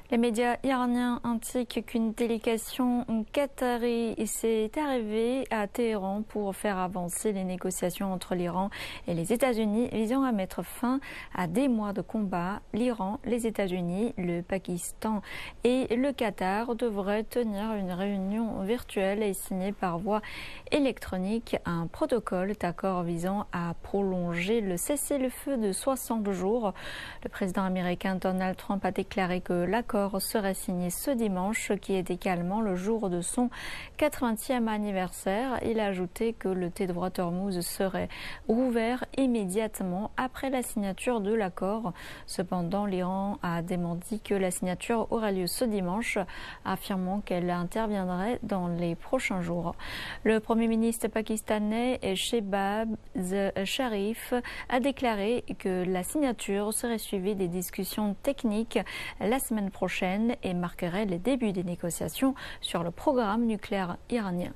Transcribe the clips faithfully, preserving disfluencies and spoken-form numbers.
Les médias iraniens indiquent qu'une délégation qatari s'est arrivée à Téhéran pour faire avancer les négociations entre l'Iran et les États-Unis visant à mettre fin à des mois de combat. L'Iran, les États-Unis, le Pakistan et le Qatar devraient tenir une réunion virtuelle et signer par voie électronique un protocole d'accord visant à prolonger le cessez-le-feu de soixante jours. Le président américain Donald Trump a déclaré que l'accord serait signé ce dimanche, qui est également le jour de son quatre-vingtième anniversaire. Il a ajouté que le T de Hormuz serait rouvert immédiatement après la signature de l'accord. Cependant, l'Iran a démenti que la signature aurait lieu ce dimanche, affirmant qu'elle interviendrait dans les prochains jours. Le Premier ministre pakistanais Shehbaz Sharif a déclaré que la signature serait suivie des discussions techniques la semaine prochaine et marquerait les débuts des négociations sur le programme nucléaire iranien.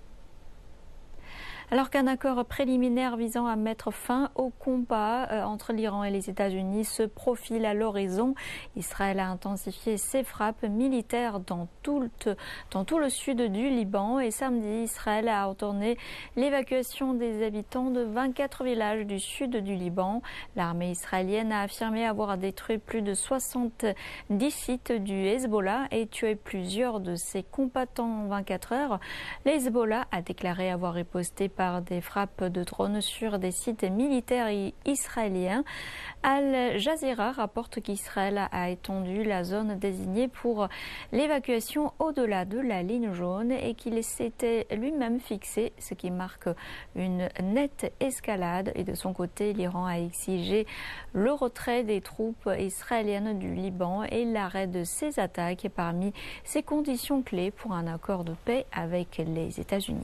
Alors qu'un accord préliminaire visant à mettre fin au combat entre l'Iran et les États-Unis se profile à l'horizon, Israël a intensifié ses frappes militaires dans tout, le, dans tout le sud du Liban et samedi, Israël a ordonné l'évacuation des habitants de vingt-quatre villages du sud du Liban. L'armée israélienne a affirmé avoir détruit plus de soixante-dix sites du Hezbollah et tué plusieurs de ses combattants en vingt-quatre heures. Le Hezbollah a déclaré avoir riposté par des frappes de drones sur des sites militaires israéliens. Al Jazeera rapporte qu'Israël a étendu la zone désignée pour l'évacuation au-delà de la ligne jaune et qu'il s'était lui-même fixé, ce qui marque une nette escalade. Et de son côté, l'Iran a exigé le retrait des troupes israéliennes du Liban et l'arrêt de ces attaques parmi ces conditions clés pour un accord de paix avec les États-Unis.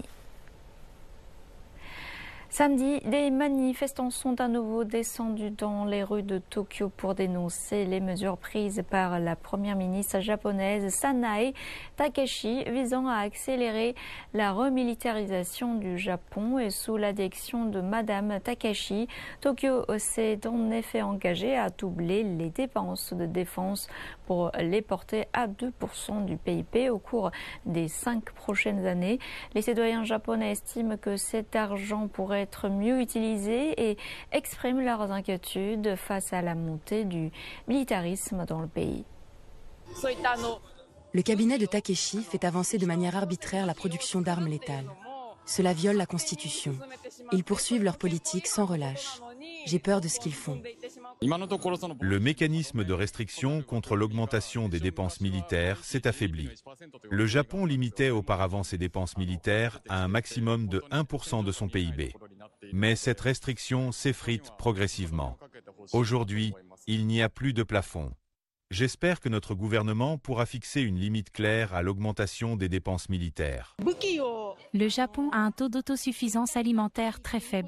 Samedi, des manifestants sont à nouveau descendus dans les rues de Tokyo pour dénoncer les mesures prises par la première ministre japonaise Sanae Takaichi visant à accélérer la remilitarisation du Japon. Et sous la direction de Madame Takaichi, Tokyo s'est en effet engagé à doubler les dépenses de défense pour les porter à deux pour cent du P I B au cours des cinq prochaines années. Les citoyens japonais estiment que cet argent pourrait être mieux utilisés et expriment leurs inquiétudes face à la montée du militarisme dans le pays. Le cabinet de Takaichi fait avancer de manière arbitraire la production d'armes létales. Cela viole la Constitution. Ils poursuivent leur politique sans relâche. J'ai peur de ce qu'ils font. Le mécanisme de restriction contre l'augmentation des dépenses militaires s'est affaibli. Le Japon limitait auparavant ses dépenses militaires à un maximum de un pour cent de son P I B. Mais cette restriction s'effrite progressivement. Aujourd'hui, il n'y a plus de plafond. J'espère que notre gouvernement pourra fixer une limite claire à l'augmentation des dépenses militaires. Le Japon a un taux d'autosuffisance alimentaire très faible.